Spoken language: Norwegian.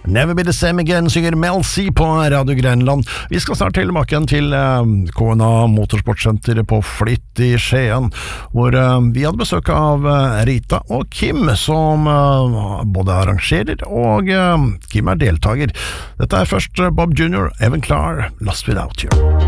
Never Be The Same Again synger Mel C på Radio Grenland. Vi skal snart tilbake til KNA Motorsportsenter på Flitt i Skien, hvor vi hadde besøk av Rita og Kim, som både arrangerer og Kim deltager. Dette først Bob Jr., Evan Clark, Lost Without You.